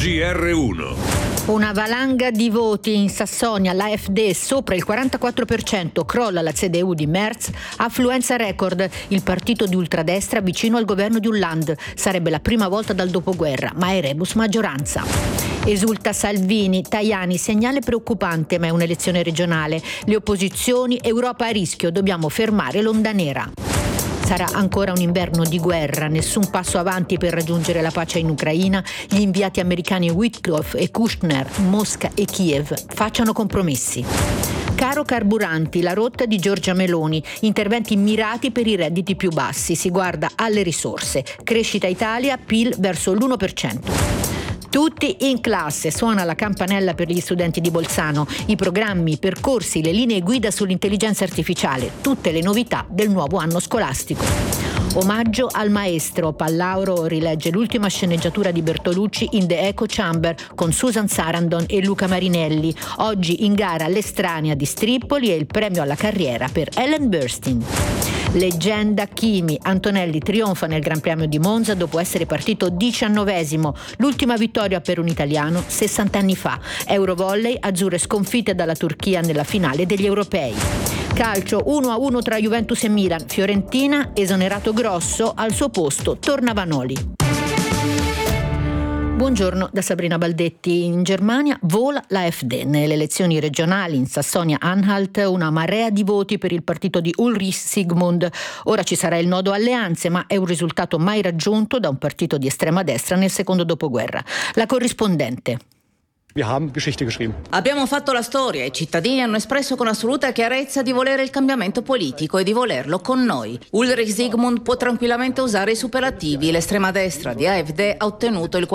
GR1. Una valanga di voti in Sassonia, l'AfD sopra il 44%, crolla la CDU di Merz, affluenza record, il partito di ultradestra vicino al governo di Hollande. Sarebbe la prima volta dal dopoguerra, ma è rebus maggioranza. Esulta Salvini, Tajani, segnale preoccupante, ma è un'elezione regionale. Le opposizioni, Europa a rischio, dobbiamo fermare l'onda nera. Sarà ancora un inverno di guerra, nessun passo avanti per raggiungere la pace in Ucraina. Gli inviati americani Witkoff e Kushner, Mosca e Kiev facciano compromessi. Caro carburanti, la rotta di Giorgia Meloni, interventi mirati per i redditi più bassi, si guarda alle risorse. Crescita Italia, PIL verso l'1%. Tutti in classe, suona la campanella per gli studenti di Bolzano, i programmi, i percorsi, le linee guida sull'intelligenza artificiale, tutte le novità del nuovo anno scolastico. Omaggio al maestro, Pallauro rilegge l'ultima sceneggiatura di Bertolucci in The Echo Chamber con Susan Sarandon e Luca Marinelli. Oggi in gara l'Estranea di Stripoli e il premio alla carriera per Ellen Burstyn. Leggenda Kimi, Antonelli trionfa nel Gran Premio di Monza dopo essere partito 19esimo, l'ultima vittoria per un italiano 60 anni fa. Eurovolley, azzurre sconfitte dalla Turchia nella finale degli europei. Calcio 1-1 tra Juventus e Milan, Fiorentina, esonerato Grosso, al suo posto torna Vanoli. Buongiorno da Sabrina Baldetti. In Germania vola l'AfD. Nelle elezioni regionali in Sassonia-Anhalt una marea di voti per il partito di Ulrich Sigmund. Ora ci sarà il nodo alleanze, ma è un risultato mai raggiunto da un partito di estrema destra nel secondo dopoguerra. La corrispondente. Abbiamo fatto la storia, i cittadini hanno espresso con assoluta chiarezza di volere il cambiamento politico e di volerlo con noi. Ulrich Sigmund può tranquillamente usare i superlativi, l'estrema destra di AfD ha ottenuto il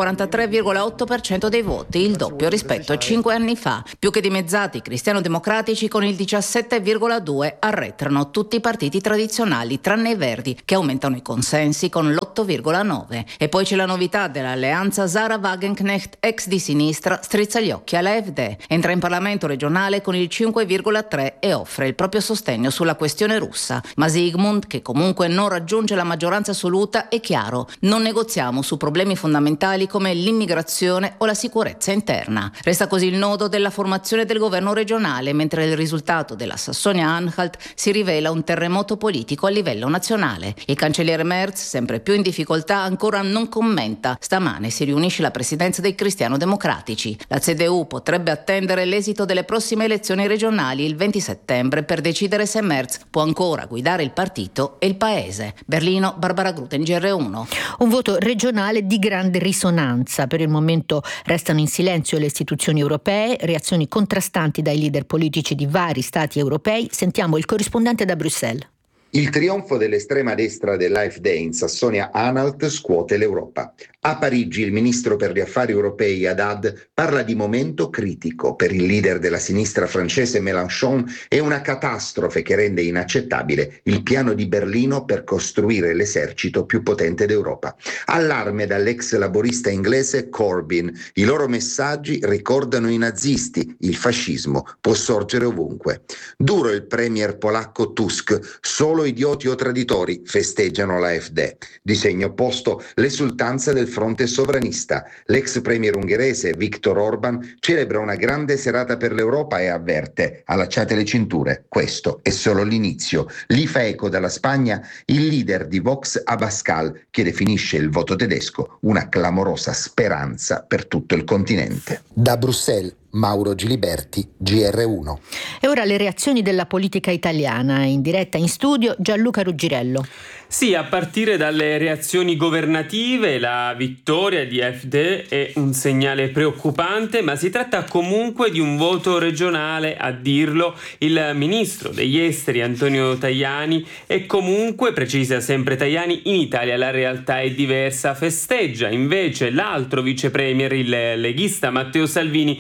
43,8% dei voti, il doppio rispetto a 5 anni fa. Più che dimezzati, i cristiano-democratici con il 17,2% arretrano tutti i partiti tradizionali, tranne i Verdi, che aumentano i consensi con l'8,9%. E poi c'è la novità dell'alleanza Sarah Wagenknecht, ex di sinistra, strizza gli occhi all'AfD, entra in Parlamento regionale con il 5,3% e offre il proprio sostegno sulla questione russa. Ma Sigmund, che comunque non raggiunge la maggioranza assoluta, è chiaro: non negoziamo su problemi fondamentali come l'immigrazione o la sicurezza interna. Resta così il nodo della formazione del governo regionale, mentre il risultato della Sassonia-Anhalt si rivela un terremoto politico a livello nazionale. Il cancelliere Merz, sempre più in difficoltà, ancora non commenta. Stamane si riunisce la presidenza dei cristiano-democratici. La CDU potrebbe attendere l'esito delle prossime elezioni regionali il 20 settembre per decidere se Merz può ancora guidare il partito e il paese. Berlino, Barbara Gruten, GR1. Un voto regionale di grande risonanza. Per il momento restano in silenzio le istituzioni europee, reazioni contrastanti dai leader politici di vari stati europei. Sentiamo il corrispondente da Bruxelles. Il trionfo dell'estrema destra dell'AfD in Sassonia-Anhalt scuote l'Europa. A Parigi il ministro per gli affari europei Haddad parla di momento critico. Per il leader della sinistra francese Mélenchon è una catastrofe che rende inaccettabile il piano di Berlino per costruire l'esercito più potente d'Europa. Allarme dall'ex laborista inglese Corbyn. I loro messaggi ricordano i nazisti. Il fascismo può sorgere ovunque. Duro il premier polacco Tusk. Solo idioti o traditori festeggiano l'AfD. Di segno opposto l'esultanza del fronte sovranista. L'ex premier ungherese Viktor Orban celebra una grande serata per l'Europa e avverte: allacciate le cinture, questo è solo l'inizio. Lì fa eco dalla Spagna il leader di Vox Abascal, che definisce il voto tedesco una clamorosa speranza per tutto il continente. Da Bruxelles, Mauro Giliberti, GR1. E ora le reazioni della politica italiana. In diretta in studio Gianluca Ruggirello. Sì, a partire dalle reazioni governative, la vittoria di AfD è un segnale preoccupante, ma si tratta comunque di un voto regionale, a dirlo il ministro degli esteri Antonio Tajani, e comunque, precisa sempre Tajani, in Italia la realtà è diversa. Festeggia invece l'altro vice premier, il leghista Matteo Salvini, un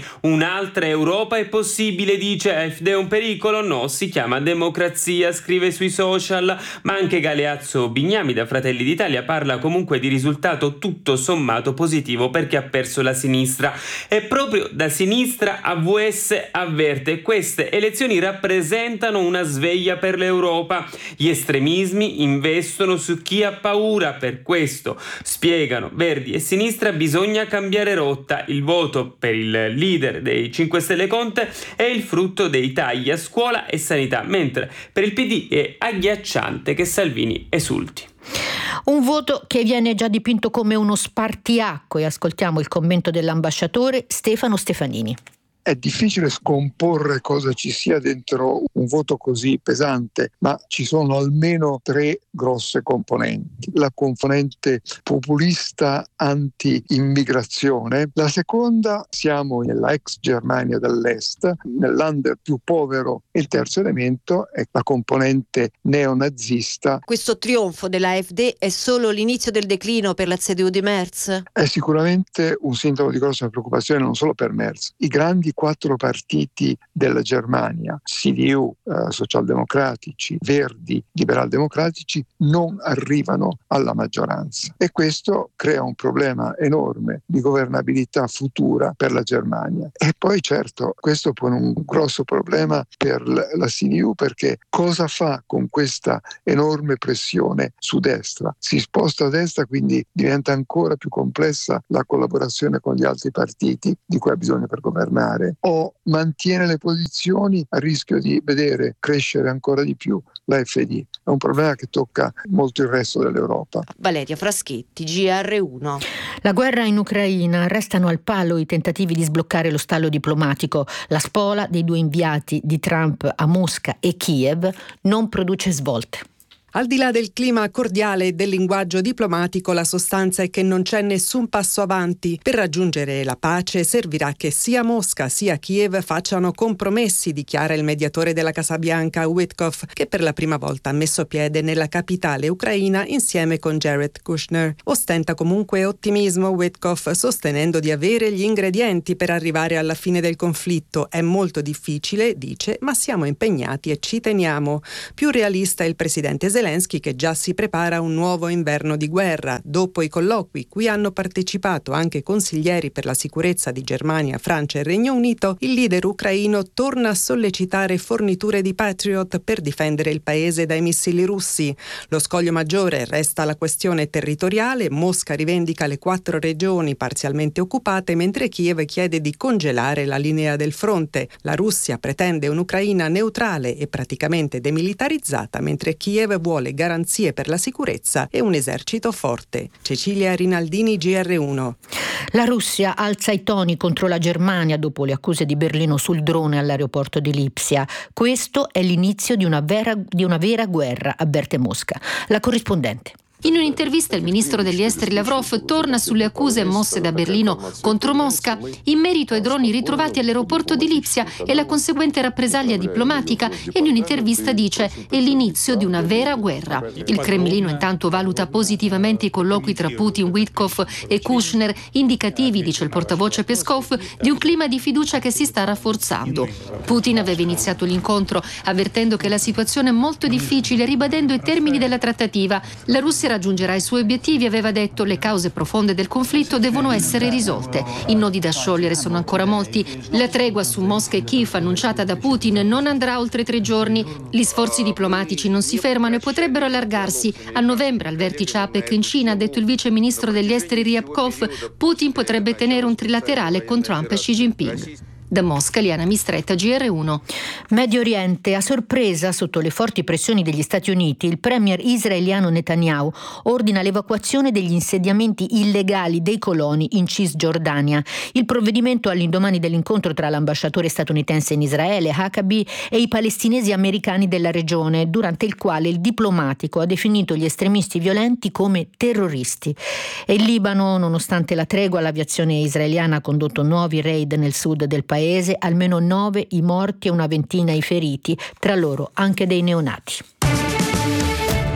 un'altra Europa è possibile, dice. AfD è un pericolo? No, si chiama democrazia, scrive sui social. Ma anche Galeazzo Bignami da Fratelli d'Italia parla comunque di risultato tutto sommato positivo perché ha perso la sinistra. E proprio da sinistra AVS avverte: queste elezioni rappresentano una sveglia per l'Europa. Gli estremismi investono su chi ha paura, per questo, spiegano Verdi e Sinistra, bisogna cambiare rotta. Il voto per il leader dei 5 Stelle Conte è il frutto dei tagli a scuola e sanità, mentre per il PD è agghiacciante che Salvini esulti. Un voto che viene già dipinto come uno spartiacque. Ascoltiamo il commento dell'ambasciatore Stefano Stefanini. È difficile scomporre cosa ci sia dentro un voto così pesante, ma ci sono almeno 3 grosse componenti. La componente populista anti-immigrazione, la seconda, siamo nella ex Germania dell'Est, nell'under più povero, e il terzo elemento è la componente neonazista. Questo trionfo della AfD è solo l'inizio del declino per la CDU di Merz? È sicuramente un sintomo di grossa preoccupazione non solo per Merz. I grandi 4 partiti della Germania, CDU, socialdemocratici, verdi, liberaldemocratici, non arrivano alla maggioranza e questo crea un problema enorme di governabilità futura per la Germania. E poi certo questo pone un grosso problema per la CDU, perché cosa fa con questa enorme pressione su destra? Si sposta a destra, quindi diventa ancora più complessa la collaborazione con gli altri partiti di cui ha bisogno per governare, o mantiene le posizioni a rischio di vedere crescere ancora di più la FD. È un problema che tocca molto il resto dell'Europa. Valeria Fraschetti, GR1. La guerra in Ucraina, restano al palo i tentativi di sbloccare lo stallo diplomatico. La spola dei 2 inviati di Trump a Mosca e Kiev non produce svolte. Al di là del clima cordiale e del linguaggio diplomatico, la sostanza è che non c'è nessun passo avanti. Per raggiungere la pace servirà che sia Mosca sia Kiev facciano compromessi, dichiara il mediatore della Casa Bianca Witkoff, che per la prima volta ha messo piede nella capitale ucraina insieme con Jared Kushner. Ostenta comunque ottimismo Witkoff, sostenendo di avere gli ingredienti per arrivare alla fine del conflitto. È molto difficile, dice, ma siamo impegnati e ci teniamo. Più realista è il presidente Zelensky, che già si prepara un nuovo inverno di guerra. Dopo i colloqui cui hanno partecipato anche consiglieri per la sicurezza di Germania, Francia e Regno Unito, il leader ucraino torna a sollecitare forniture di Patriot per difendere il paese dai missili russi. Lo scoglio maggiore resta la questione territoriale. Mosca rivendica le 4 regioni parzialmente occupate, mentre Kiev chiede di congelare la linea del fronte. La Russia pretende un'Ucraina neutrale e praticamente demilitarizzata, mentre Kiev vuole garanzie per la sicurezza e un esercito forte. Cecilia Rinaldini, GR1. La Russia alza i toni contro la Germania dopo le accuse di Berlino sul drone all'aeroporto di Lipsia. Questo è l'inizio di una vera guerra, avverte Mosca. La corrispondente. In un'intervista il ministro degli esteri Lavrov torna sulle accuse mosse da Berlino contro Mosca in merito ai droni ritrovati all'aeroporto di Lipsia e la conseguente rappresaglia diplomatica, e in un'intervista dice: è l'inizio di una vera guerra. Il Cremlino intanto valuta positivamente i colloqui tra Putin, Witkoff e Kushner, indicativi, dice il portavoce Peskov, di un clima di fiducia che si sta rafforzando. Putin aveva iniziato l'incontro avvertendo che la situazione è molto difficile, ribadendo i termini della trattativa. La Russia raggiungerà i suoi obiettivi, aveva detto. Le cause profonde del conflitto devono essere risolte. I nodi da sciogliere sono ancora molti. La tregua su Mosca e Kiev annunciata da Putin non andrà oltre 3 giorni. Gli sforzi diplomatici non si fermano e potrebbero allargarsi. A novembre, al vertice APEC in Cina, ha detto il vice ministro degli esteri Ryabkov, Putin potrebbe tenere un trilaterale con Trump e Xi Jinping. Da Mosca, Liana Mistretta, GR1. Medio Oriente, a sorpresa, sotto le forti pressioni degli Stati Uniti, il premier israeliano Netanyahu ordina l'evacuazione degli insediamenti illegali dei coloni in Cisgiordania. Il provvedimento all'indomani dell'incontro tra l'ambasciatore statunitense in Israele, Huckabee, e i palestinesi americani della regione, durante il quale il diplomatico ha definito gli estremisti violenti come terroristi. E il Libano, nonostante la tregua, l'aviazione israeliana ha condotto nuovi raid nel sud del paese, almeno 9 i morti e una ventina i feriti, tra loro anche dei neonati.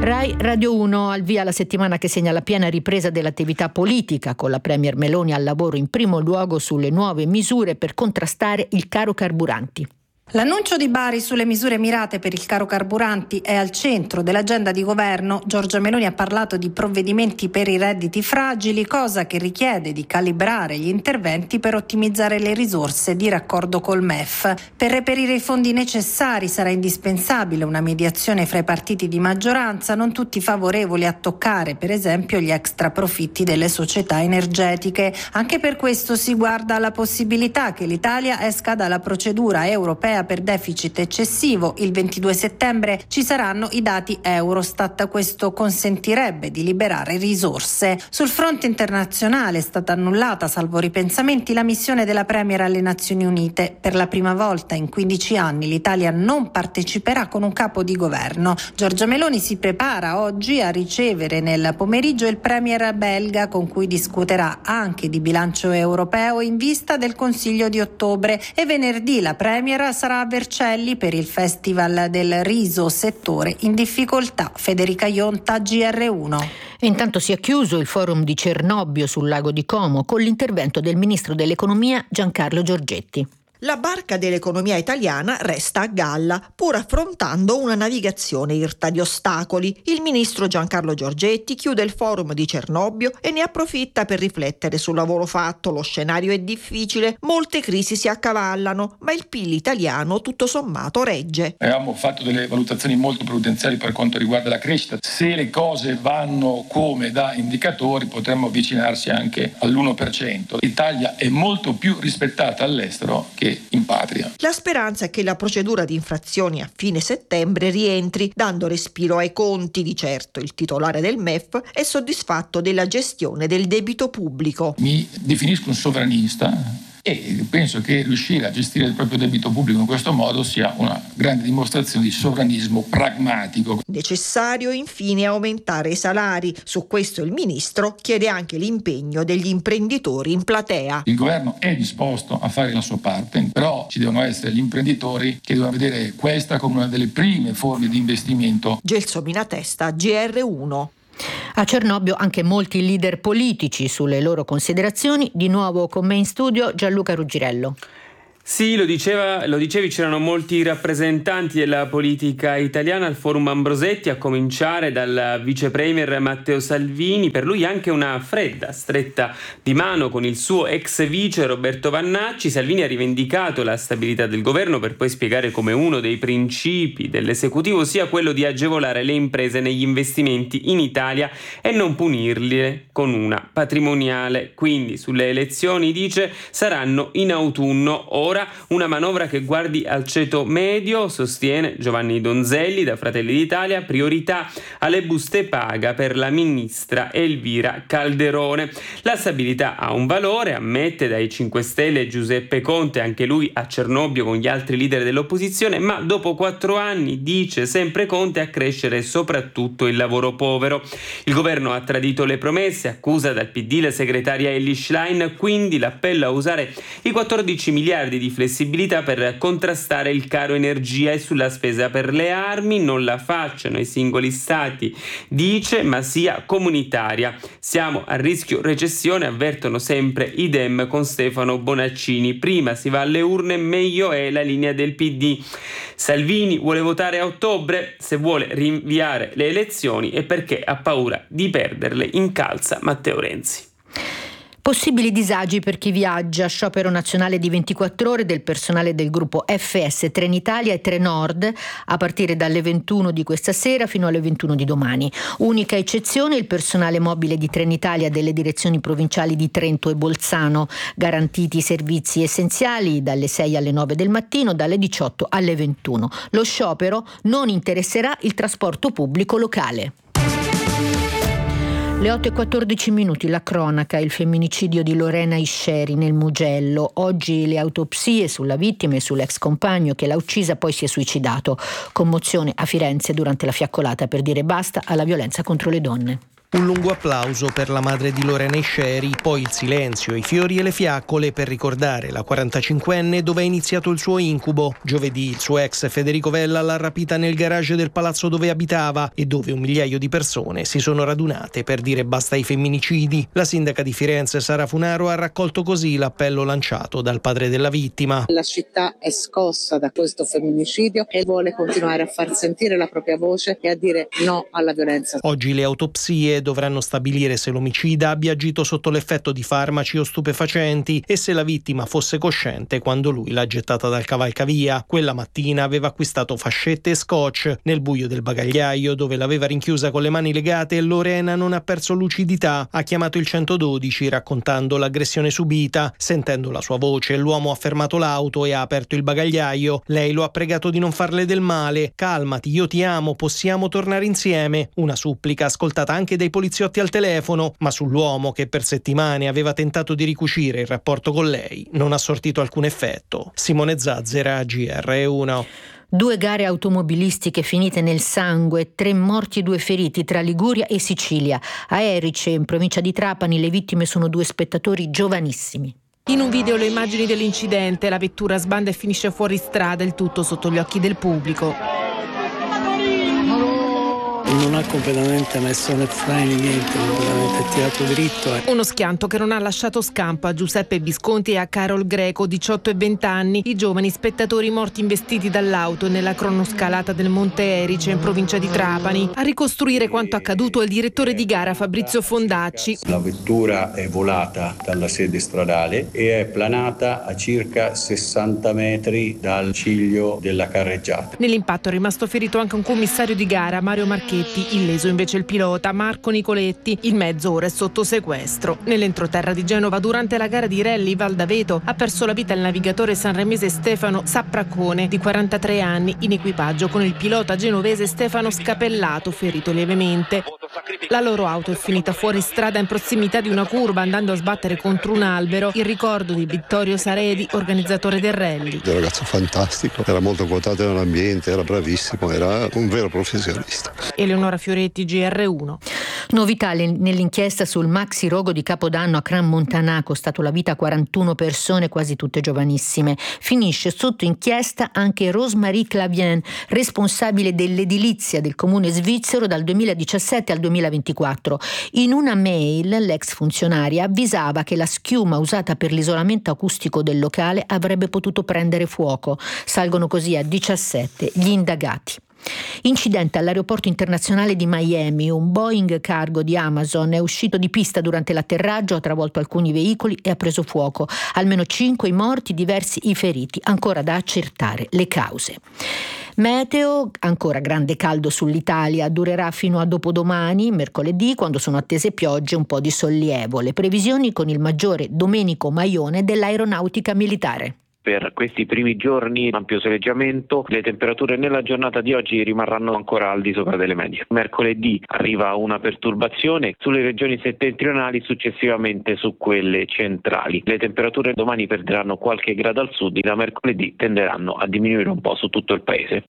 Rai Radio 1 al via la settimana che segna la piena ripresa dell'attività politica, con la Premier Meloni al lavoro in primo luogo sulle nuove misure per contrastare il caro carburanti. L'annuncio di Bari sulle misure mirate per il caro carburanti è al centro dell'agenda di governo. Giorgia Meloni ha parlato di provvedimenti per i redditi fragili, cosa che richiede di calibrare gli interventi per ottimizzare le risorse di raccordo col MEF. Per reperire i fondi necessari sarà indispensabile una mediazione fra i partiti di maggioranza, non tutti favorevoli a toccare, per esempio, gli extra profitti delle società energetiche. Anche per questo si guarda alla possibilità che l'Italia esca dalla procedura europea per deficit eccessivo. Il 22 settembre ci saranno i dati Eurostat. Questo consentirebbe di liberare risorse. Sul fronte internazionale è stata annullata, salvo ripensamenti, la missione della Premier alle Nazioni Unite. Per la prima volta in 15 anni l'Italia non parteciperà con un capo di governo. Giorgia Meloni si prepara oggi a ricevere nel pomeriggio il Premier belga, con cui discuterà anche di bilancio europeo in vista del Consiglio di ottobre, e venerdì la Premier sarà a Vercelli per il Festival del riso, settore in difficoltà. Federica Ionta, GR1. E intanto si è chiuso il forum di Cernobbio sul lago di Como con l'intervento del ministro dell'economia Giancarlo Giorgetti. La barca dell'economia italiana resta a galla, pur affrontando una navigazione irta di ostacoli. Il ministro Giancarlo Giorgetti chiude il forum di Cernobbio e ne approfitta per riflettere sul lavoro fatto. Lo scenario è difficile, molte crisi si accavallano, ma il PIL italiano tutto sommato regge. Abbiamo fatto delle valutazioni molto prudenziali per quanto riguarda la crescita. Se le cose vanno come da indicatori, potremmo avvicinarsi anche all'1%. L'Italia è molto più rispettata all'estero che in patria. La speranza è che la procedura di infrazioni a fine settembre rientri, dando respiro ai conti. Di certo il titolare del MEF è soddisfatto della gestione del debito pubblico. Mi definisco un sovranista e penso che riuscire a gestire il proprio debito pubblico in questo modo sia una grande dimostrazione di sovranismo pragmatico. Necessario infine aumentare i salari. Su questo il ministro chiede anche l'impegno degli imprenditori in platea. Il governo è disposto a fare la sua parte, però ci devono essere gli imprenditori che devono vedere questa come una delle prime forme di investimento. Gelsomina Testa, GR1. A Cernobbio anche molti leader politici sulle loro considerazioni. Di nuovo con me in studio Gianluca Ruggirello. Sì, lo dicevi, c'erano molti rappresentanti della politica italiana al forum Ambrosetti, a cominciare dal vice premier Matteo Salvini. Per lui anche una fredda stretta di mano con il suo ex vice Roberto Vannacci. Salvini ha rivendicato la stabilità del governo, per poi spiegare come uno dei principi dell'esecutivo sia quello di agevolare le imprese negli investimenti in Italia e non punirle con una patrimoniale. Quindi sulle elezioni, dice, saranno in autunno. Ora una manovra che guardi al ceto medio, sostiene Giovanni Donzelli da Fratelli d'Italia, priorità alle buste paga per la ministra Elvira Calderone. La stabilità ha un valore, ammette dai 5 Stelle Giuseppe Conte, anche lui a Cernobbio con gli altri leader dell'opposizione, ma dopo 4 anni, dice sempre Conte, a crescere soprattutto il lavoro povero. Il governo ha tradito le promesse, accusa dal PD la segretaria Elly Schlein, quindi l'appello a usare i 14 miliardi di flessibilità per contrastare il caro energia, e sulla spesa per le armi non la facciano i singoli stati, dice, ma sia comunitaria. Siamo a rischio recessione, avvertono sempre i Dem con Stefano Bonaccini. Prima si va alle urne, meglio è la linea del PD. Salvini vuole votare a ottobre, se vuole rinviare le elezioni è perché ha paura di perderle, incalza Matteo Renzi. Possibili disagi per chi viaggia. Sciopero nazionale di 24 ore del personale del gruppo FS Trenitalia e Trenord a partire dalle 21 di questa sera fino alle 21 di domani. Unica eccezione il personale mobile di Trenitalia delle direzioni provinciali di Trento e Bolzano. Garantiti i servizi essenziali dalle 6 alle 9 del mattino, dalle 18 alle 21. Lo sciopero non interesserà il trasporto pubblico locale. Le 8:14, la cronaca, il femminicidio di Lorena Isceri nel Mugello. Oggi le autopsie sulla vittima e sull'ex compagno che l'ha uccisa, poi si è suicidato. Commozione a Firenze durante la fiaccolata per dire basta alla violenza contro le donne. Un lungo applauso per la madre di Lorena Isceri, poi il silenzio, i fiori e le fiaccole per ricordare la 45enne dove è iniziato il suo incubo. Giovedì il suo ex Federico Vella l'ha rapita nel garage del palazzo dove abitava e dove 1 migliaio di persone si sono radunate per dire basta ai femminicidi. La sindaca di Firenze Sara Funaro ha raccolto così l'appello lanciato dal padre della vittima. La città è scossa da questo femminicidio e vuole continuare a far sentire la propria voce e a dire no alla violenza. Oggi le autopsie dovranno stabilire se l'omicida abbia agito sotto l'effetto di farmaci o stupefacenti e se la vittima fosse cosciente quando lui l'ha gettata dal cavalcavia. Quella mattina aveva acquistato fascette e scotch. Nel buio del bagagliaio, dove l'aveva rinchiusa con le mani legate, Lorena non ha perso lucidità. Ha chiamato il 112 raccontando l'aggressione subita. Sentendo la sua voce, l'uomo ha fermato l'auto e ha aperto il bagagliaio. Lei lo ha pregato di non farle del male. Calmati, io ti amo, possiamo tornare insieme. Una supplica ascoltata anche dai poliziotti al telefono, ma sull'uomo che per settimane aveva tentato di ricucire il rapporto con lei non ha sortito alcun effetto. Simone Zazzera, GR1. 2 gare automobilistiche finite nel sangue, 3 morti e 2 feriti tra Liguria e Sicilia. A Erice, in provincia di Trapani, le vittime sono 2 spettatori giovanissimi. In un video le immagini dell'incidente, la vettura sbanda e finisce fuori strada, il tutto sotto gli occhi del pubblico. Non ha completamente messo né freni, niente, completamente tirato dritto. Uno schianto che non ha lasciato scampo a Giuseppe Visconti e a Carol Greco, 18 e 20 anni, i giovani spettatori morti investiti dall'auto nella cronoscalata del Monte Erice in provincia di Trapani. A ricostruire quanto accaduto è il direttore di gara Fabrizio Fondacci. La vettura è volata dalla sede stradale e è planata a circa 60 metri dal ciglio della carreggiata. Nell'impatto è rimasto ferito anche un commissario di gara, Mario Marchetti. Illeso invece il pilota Marco Nicoletti. Il mezzo ora è sotto sequestro. Nell'entroterra di Genova, durante la gara di rally Val d'Aveto, ha perso la vita il navigatore sanremese Stefano Sapracone, di 43 anni, in equipaggio con il pilota genovese Stefano Scapellato, ferito lievemente. La loro auto è finita fuori strada in prossimità di una curva, andando a sbattere contro un albero. Il ricordo di Vittorio Saredi, organizzatore del rally. Un ragazzo fantastico, era molto quotato nell'ambiente, era bravissimo, era un vero professionista. Eleonora Fioretti, GR1. Novità nell'inchiesta sul maxi rogo di Capodanno a Cran Montanà, costato la vita a 41 persone, quasi tutte giovanissime. Finisce sotto inchiesta anche Rosemarie Clavien, responsabile dell'edilizia del comune svizzero dal 2017 al 2024. In una mail l'ex funzionaria avvisava che la schiuma usata per l'isolamento acustico del locale avrebbe potuto prendere fuoco. Salgono così a 17 gli indagati. Incidente all'aeroporto internazionale di Miami. Un Boeing cargo di Amazon è uscito di pista durante l'atterraggio, ha travolto alcuni veicoli e ha preso fuoco. Almeno 5 i morti, diversi i feriti. Ancora da accertare le cause. Meteo, ancora grande caldo sull'Italia, durerà fino a dopodomani, mercoledì, quando sono attese piogge, un po' di sollievo. Le previsioni con il maggiore Domenico Maione dell'Aeronautica Militare. Per questi primi giorni ampio soleggiamento, le temperature nella giornata di oggi rimarranno ancora al di sopra delle medie. Mercoledì arriva una perturbazione sulle regioni settentrionali, successivamente su quelle centrali. Le temperature domani perderanno qualche grado al sud, da mercoledì tenderanno a diminuire un po' su tutto il paese.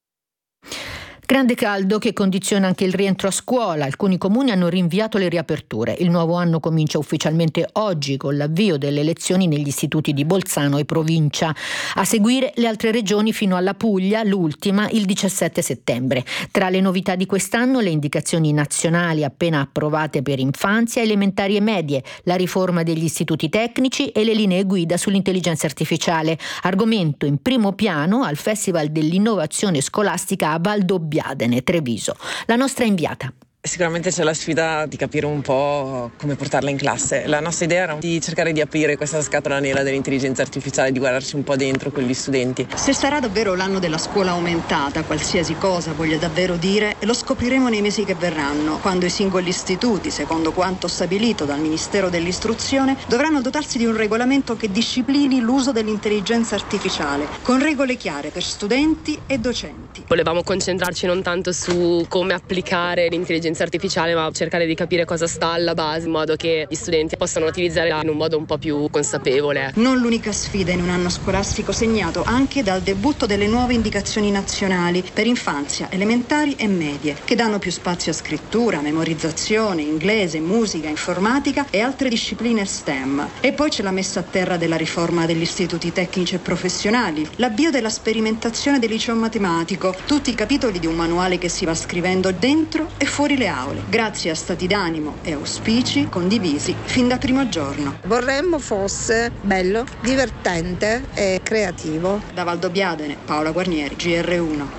Grande caldo che condiziona anche il rientro a scuola. Alcuni comuni hanno rinviato le riaperture. Il nuovo anno comincia ufficialmente oggi con l'avvio delle lezioni negli istituti di Bolzano e provincia. A seguire le altre regioni fino alla Puglia, l'ultima il 17 settembre. Tra le novità di quest'anno le indicazioni nazionali appena approvate per infanzia, elementari e medie, la riforma degli istituti tecnici e le linee guida sull'intelligenza artificiale. Argomento in primo piano al Festival dell'Innovazione Scolastica a Valdobbiadene, Treviso. La nostra inviata. Sicuramente c'è la sfida di capire un po' come portarla in classe. La nostra idea era di cercare di aprire questa scatola nera dell'intelligenza artificiale, di guardarci un po' dentro con gli studenti. Se sarà davvero l'anno della scuola aumentata, qualsiasi cosa voglia davvero dire, lo scopriremo nei mesi che verranno, quando i singoli istituti, secondo quanto stabilito dal Ministero dell'Istruzione, dovranno dotarsi di un regolamento che disciplini l'uso dell'intelligenza artificiale, con regole chiare per studenti e docenti. Volevamo concentrarci non tanto su come applicare l'intelligenza l'intelligenza artificiale, ma cercare di capire cosa sta alla base in modo che gli studenti possano utilizzarla in un modo un po' più consapevole. Non l'unica sfida in un anno scolastico segnato anche dal debutto delle nuove indicazioni nazionali per infanzia, elementari e medie, che danno più spazio a scrittura, memorizzazione, inglese, musica, informatica e altre discipline STEM. E poi c'è la messa a terra della riforma degli istituti tecnici e professionali, l'avvio della sperimentazione del liceo matematico, tutti i capitoli di un manuale che si va scrivendo dentro e fuori le aule, grazie a stati d'animo e auspici condivisi fin dal primo giorno. Vorremmo fosse bello, divertente e creativo. Da Valdobbiadene, Paola Guarnieri, GR1.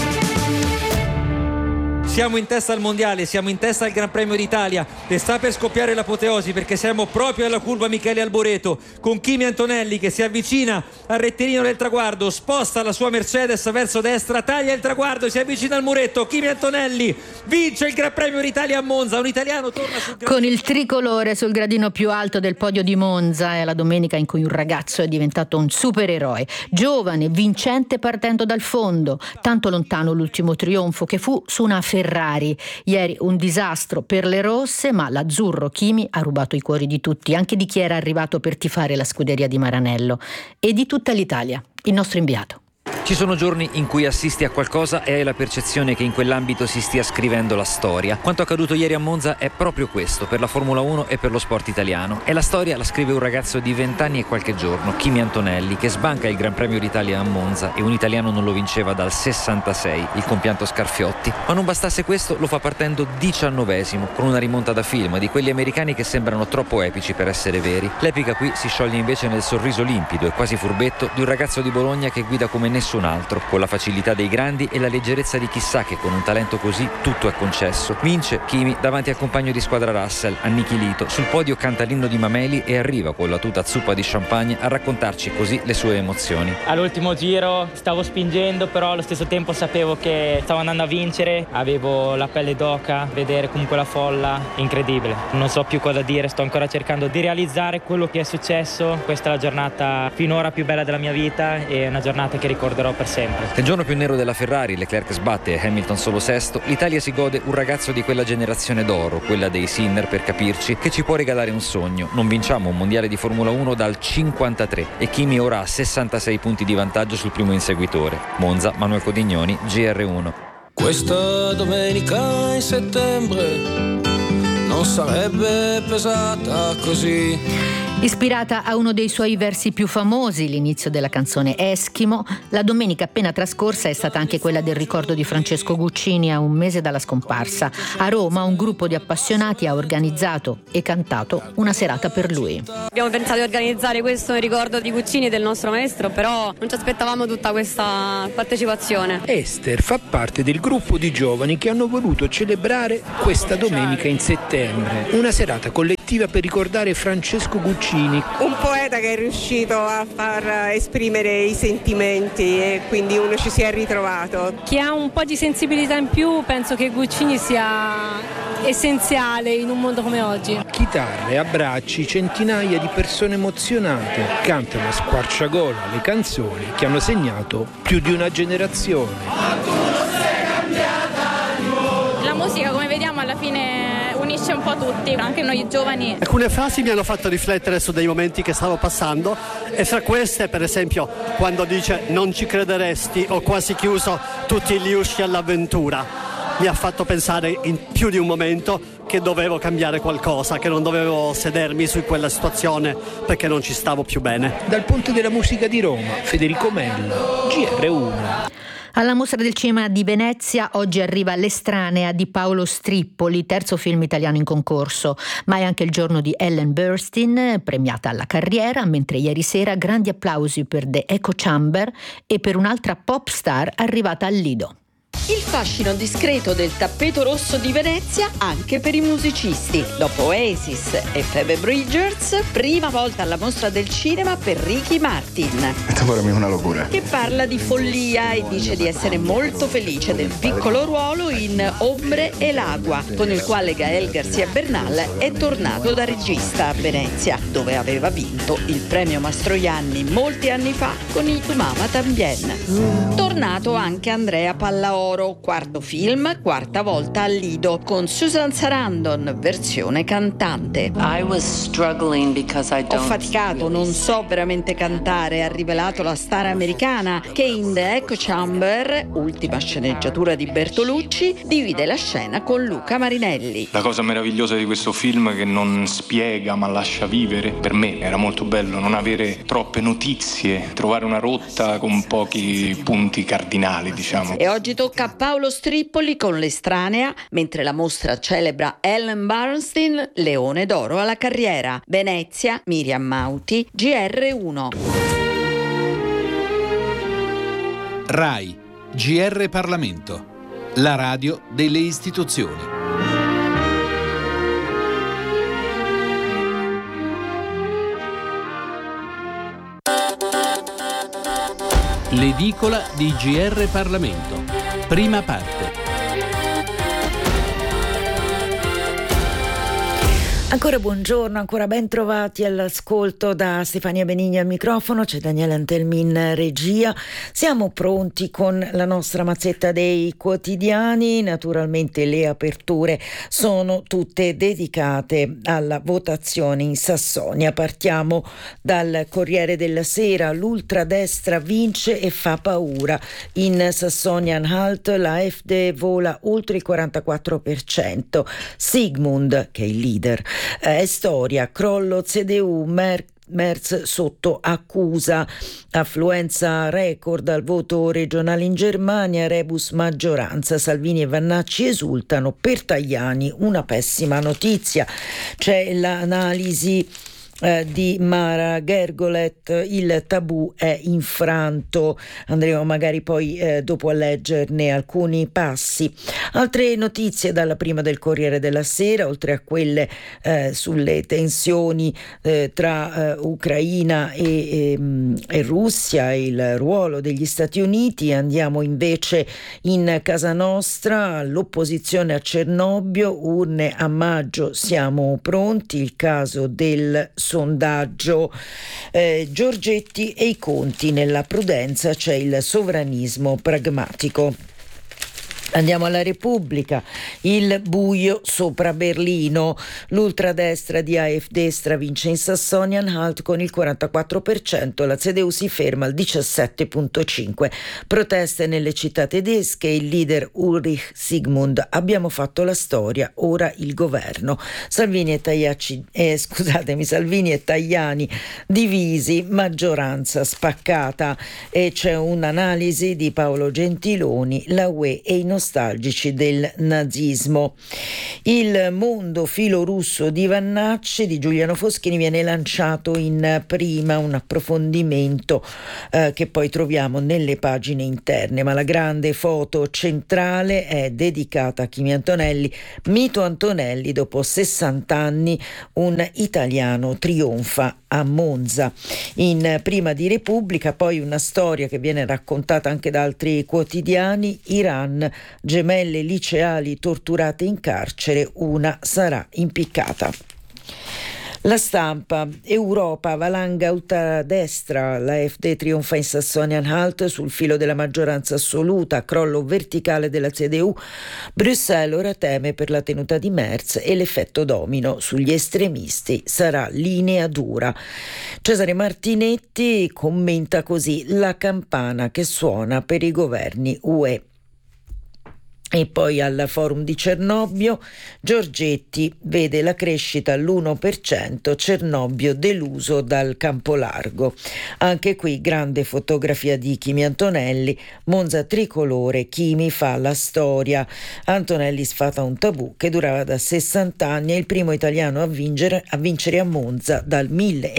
Siamo in testa al mondiale, siamo in testa al Gran Premio d'Italia e sta per scoppiare l'apoteosi, perché siamo proprio alla curva Michele Alboreto, con Kimi Antonelli che si avvicina al rettilineo del traguardo, sposta la sua Mercedes verso destra, taglia il traguardo e si avvicina al muretto. Kimi Antonelli vince il Gran Premio d'Italia a Monza, un italiano torna sul con il tricolore sul gradino più alto del podio di Monza. È la domenica in cui un ragazzo è diventato un supereroe, giovane, vincente partendo dal fondo, tanto lontano l'ultimo trionfo che fu su una Ferrari. Ieri un disastro per le rosse, ma l'azzurro Kimi ha rubato i cuori di tutti, anche di chi era arrivato per tifare la scuderia di Maranello e di tutta l'Italia. Il nostro inviato. Ci sono giorni in cui assisti a qualcosa e hai la percezione che in quell'ambito si stia scrivendo la storia. Quanto accaduto ieri a Monza è proprio questo per la Formula 1 e per lo sport italiano. E la storia la scrive un ragazzo di 20 anni e qualche giorno, Kimi Antonelli, che sbanca il Gran Premio d'Italia a Monza e un italiano non lo vinceva dal 66, il compianto Scarfiotti. Ma non bastasse questo, lo fa partendo 19esimo, con una rimonta da film, di quelli americani che sembrano troppo epici per essere veri. L'epica qui si scioglie invece nel sorriso limpido e quasi furbetto di un ragazzo di Bologna che guida come nessun altro, con la facilità dei grandi e la leggerezza di chissà che con un talento così tutto è concesso. Vince Kimi davanti al compagno di squadra Russell, annichilito. Sul podio canta l'inno di Mameli e arriva con la tuta zuppa di champagne a raccontarci così le sue emozioni. All'ultimo giro stavo spingendo, però allo stesso tempo sapevo che stavo andando a vincere, avevo la pelle d'oca, vedere comunque la folla, incredibile. Non so più cosa dire, sto ancora cercando di realizzare quello che è successo. Questa è la giornata finora più bella della mia vita e una giornata che ricorderò per sempre. Nel giorno più nero della Ferrari, Leclerc sbatte e Hamilton solo sesto, l'Italia si gode un ragazzo di quella generazione d'oro, quella dei Sinner per capirci, che ci può regalare un sogno. Non vinciamo un mondiale di Formula 1 dal 53 e Kimi ora ha 66 punti di vantaggio sul primo inseguitore. Monza, Manuel Codignoni, GR1. Questa domenica in settembre non sarebbe pesata così. Ispirata a uno dei suoi versi più famosi, l'inizio della canzone Eschimo, la domenica appena trascorsa è stata anche quella del ricordo di Francesco Guccini a un mese dalla scomparsa. A Roma un gruppo di appassionati ha organizzato e cantato una serata per lui. Abbiamo pensato di organizzare questo in ricordo di Guccini e del nostro maestro, però non ci aspettavamo tutta questa partecipazione. Esther fa parte del gruppo di giovani che hanno voluto celebrare questa domenica in settembre, una serata collettiva per ricordare Francesco Guccini. Un poeta che è riuscito a far esprimere i sentimenti e quindi uno ci si è ritrovato. Chi ha un po' di sensibilità in più, penso che Guccini sia essenziale in un mondo come oggi. Chitarre, abbracci, centinaia di persone emozionate cantano a squarciagola le canzoni che hanno segnato più di una generazione. La musica, come vediamo, alla fine unisce un po' tutti, anche noi giovani. Alcune frasi mi hanno fatto riflettere su dei momenti che stavo passando e fra queste, per esempio, quando dice non ci crederesti, ho quasi chiuso tutti gli usci all'avventura. Mi ha fatto pensare in più di un momento che dovevo cambiare qualcosa, che non dovevo sedermi su quella situazione perché non ci stavo più bene. Dal Ponte della Musica di Roma, Federico Mello, GR1. Alla Mostra del Cinema di Venezia oggi arriva L'estranea di Paolo Strippoli, terzo film italiano in concorso, ma è anche il giorno di Ellen Burstyn, premiata alla carriera, mentre ieri sera grandi applausi per The Echo Chamber e per un'altra pop star arrivata al Lido. Il fascino discreto del tappeto rosso di Venezia anche per i musicisti. Dopo Oasis e Phoebe Bridgers, prima volta alla Mostra del Cinema per Ricky Martin. Per me è una locura. Che parla di follia e dice di essere molto felice del piccolo ruolo in Ombre e l'Agua, con il quale Gael García Bernal è tornato da regista a Venezia, dove aveva vinto il premio Mastroianni molti anni fa con il Tu Mama Tambien. Tornato anche Andrea Pallaoro, d'Oro, quarto film, quarta volta al Lido, con Susan Sarandon, versione cantante. Ho faticato, non so veramente cantare, ha rivelato la star americana che in The Echo Chamber, ultima sceneggiatura di Bertolucci, divide la scena con Luca Marinelli. La cosa meravigliosa di questo film è che non spiega ma lascia vivere. Per me era molto bello non avere troppe notizie, trovare una rotta con pochi punti cardinali, diciamo. E oggi tocca a Paolo Strippoli con L'Estranea, mentre la mostra celebra Ellen Bernstein, Leone d'Oro alla carriera. Venezia, Miriam Mauti, GR1. RAI, GR Parlamento, la radio delle istituzioni. L'edicola di GR Parlamento, prima parte. Ancora buongiorno, ancora ben trovati all'ascolto da Stefania Benigni al microfono, c'è Daniele Antelmi in regia. Siamo pronti con la nostra mazzetta dei quotidiani. Naturalmente le aperture sono tutte dedicate alla votazione in Sassonia. Partiamo dal Corriere della Sera. L'ultradestra vince e fa paura. In Sassonia-Anhalt l'AfD vola oltre il 44%. Sigmund, che è il leader, è storia, crollo CDU, Merz sotto accusa, affluenza record al voto regionale in Germania, rebus maggioranza, Salvini e Vannacci esultano, per Tajani una pessima notizia. C'è l'analisi di Mara Gergolet, il tabù è infranto. Andremo magari poi dopo a leggerne alcuni passi. Altre notizie dalla prima del Corriere della Sera, oltre a quelle sulle tensioni tra Ucraina e Russia e il ruolo degli Stati Uniti. Andiamo invece in casa nostra, l'opposizione a Cernobbio, urne a maggio, siamo pronti, il caso del sondaggio, Giorgetti e i conti, nella prudenza c'è il sovranismo pragmatico. Andiamo alla Repubblica, il buio sopra Berlino, l'ultradestra di AfD stravince in Sassonia-Anhalt con il 44%, la CDU si ferma al 17,5%, proteste nelle città tedesche, il leader Ulrich Sigmund, abbiamo fatto la storia, ora il governo. Salvini e Tajani divisi, maggioranza spaccata, e c'è un'analisi di Paolo Gentiloni, la UE e i nostalgici del nazismo. Il mondo filorusso di Vannacci di Giuliano Foschini viene lanciato in prima, un approfondimento che poi troviamo nelle pagine interne, ma la grande foto centrale è dedicata a Kimi Antonelli. Mito Antonelli, dopo 60 anni un italiano trionfa a Monza. In prima di Repubblica poi una storia che viene raccontata anche da altri quotidiani, Iran, gemelle liceali torturate in carcere, una sarà impiccata. La Stampa, Europa, valanga ultradestra, l'AfD trionfa in Sassonia-Anhalt sul filo della maggioranza assoluta, crollo verticale della CDU, Bruxelles ora teme per la tenuta di Merz e l'effetto domino sugli estremisti, sarà linea dura. Cesare Martinetti commenta così: la campana che suona per i governi UE. E poi al forum di Cernobbio, Giorgetti vede la crescita all'1%, Cernobbio deluso dal campo largo. Anche qui grande fotografia di Kimi Antonelli, Monza tricolore, Kimi fa la storia. Antonelli sfata un tabù che durava da 60 anni, è il primo italiano a vincere a Monza dal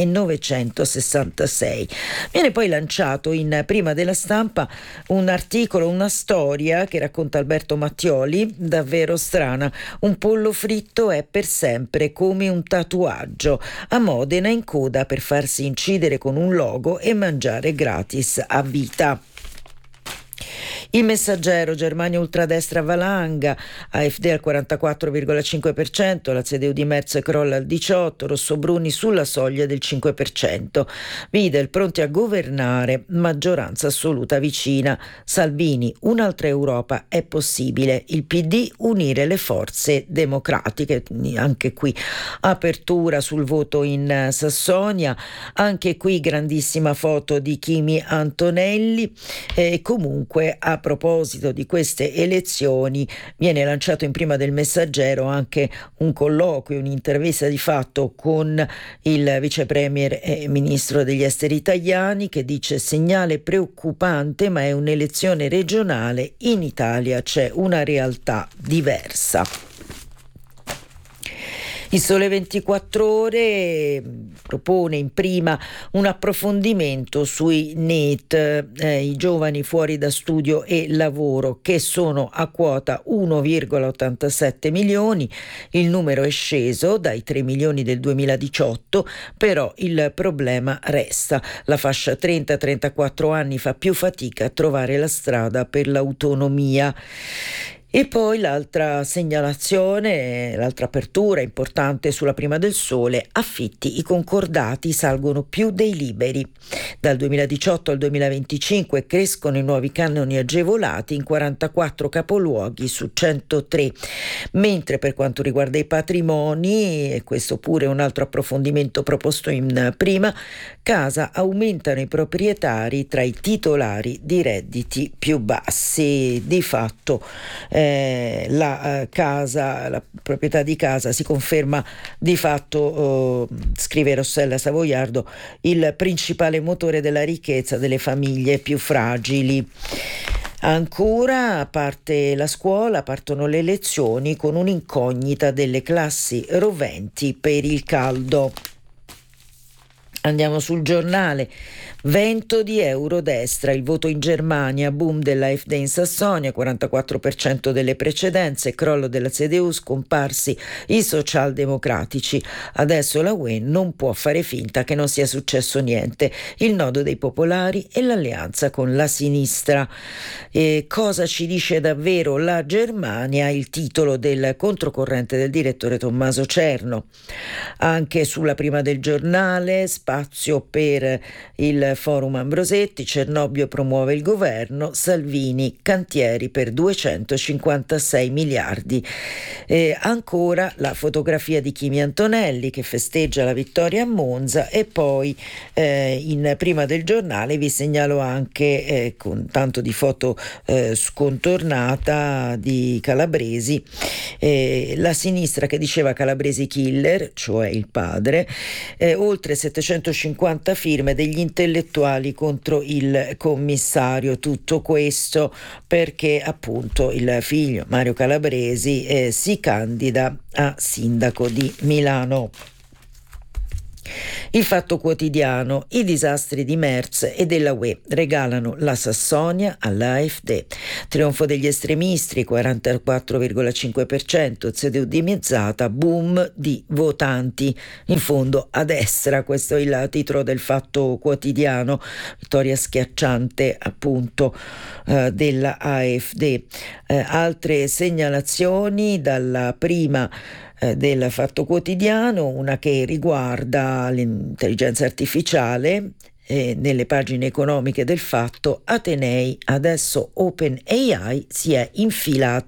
1966. Viene poi lanciato in prima della Stampa un articolo, una storia che racconta Alberto Mattioli, davvero strana. Un pollo fritto è per sempre come un tatuaggio. A Modena in coda per farsi incidere con un logo e mangiare gratis a vita. Il Messaggero, Germania ultradestra valanga, AfD al 44,5%, la CDU di Merz crolla al 18%, Rossobruni sulla soglia del 5%. Widel pronti a governare, maggioranza assoluta vicina. Salvini, un'altra Europa è possibile. Il PD, unire le forze democratiche. Anche qui apertura sul voto in Sassonia, anche qui grandissima foto di Kimi Antonelli. Comunque, a proposito di queste elezioni, viene lanciato in prima del Messaggero anche un colloquio, un'intervista di fatto con il vice premier e ministro degli esteri italiani, che dice: segnale preoccupante, ma è un'elezione regionale, in Italia c'è una realtà diversa. Il Sole 24 Ore propone in prima un approfondimento sui NEET, i giovani fuori da studio e lavoro, che sono a quota 1,87 milioni. Il numero è sceso dai 3 milioni del 2018, però il problema resta. La fascia 30-34 anni fa più fatica a trovare la strada per l'autonomia. E poi l'altra segnalazione, l'altra apertura importante sulla Prima del Sole: affitti, i concordati salgono più dei liberi. Dal 2018 al 2025 crescono i nuovi canoni agevolati in 44 capoluoghi su 103, mentre per quanto riguarda i patrimoni, e questo pure è un altro approfondimento proposto in prima, casa, aumentano i proprietari tra i titolari di redditi più bassi. Di fatto la proprietà di casa si conferma di fatto, scrive Rossella Savoiardo, il principale motore della ricchezza delle famiglie più fragili. Ancora, a parte la scuola, partono le lezioni con un'incognita delle classi roventi per il caldo. Andiamo sul Giornale. Vento di eurodestra, il voto in Germania, boom dell'AfD in Sassonia, 44% delle precedenze, crollo della CDU, scomparsi i socialdemocratici. Adesso la UE non può fare finta che non sia successo niente. Il nodo dei popolari e l'alleanza con la sinistra. E cosa ci dice davvero la Germania? Il titolo del controcorrente del direttore Tommaso Cerno. Anche sulla Prima del Giornale, spazio per il Forum Ambrosetti, Cernobbio promuove il governo, Salvini, cantieri per 256 miliardi. Ancora la fotografia di Kimi Antonelli che festeggia la vittoria a Monza, e poi in Prima del Giornale vi segnalo anche, con tanto di foto scontornata, di Calabresi, la sinistra che diceva Calabresi killer, cioè il padre, oltre 750 firme degli intellettuali contro il commissario. Tutto questo perché appunto il figlio Mario Calabresi si candida a sindaco di Milano. Il Fatto Quotidiano: i disastri di Merz e della UE regalano la Sassonia all'AfD. Trionfo degli estremisti, 44,5%, CDU dimezzata, boom di votanti. In fondo a destra, questo è il titolo del Fatto Quotidiano. Vittoria schiacciante appunto della AfD. Altre segnalazioni dalla Prima del Fatto Quotidiano, una che riguarda l'intelligenza artificiale. Nelle pagine economiche del Fatto, Atenei, adesso OpenAI si è infilata